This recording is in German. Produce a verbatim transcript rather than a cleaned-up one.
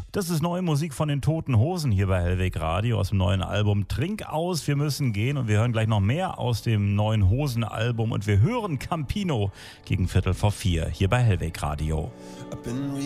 Das ist neue Musik von den Toten Hosen hier bei Hellweg Radio aus dem neuen Album Trink aus, wir müssen gehen, und wir hören gleich noch mehr aus dem neuen Hosen-Album und wir hören Campino gegen Viertel vor vier hier bei Hellweg Radio.